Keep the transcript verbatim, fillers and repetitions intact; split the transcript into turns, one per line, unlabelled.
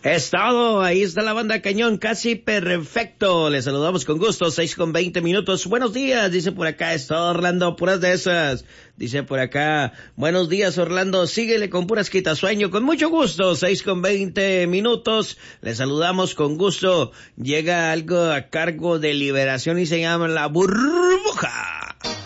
Es todo, ahí está la banda Cañón, casi perfecto. Les saludamos con gusto, seis con veinte minutos. Buenos días, dice por acá, está Orlando, puras de esas. Dice por acá, buenos días Orlando, síguele con puras quitasueño, con mucho gusto, seis con veinte minutos. Les saludamos con gusto. Llega algo a cargo de Liberación y se llama La Burbuja.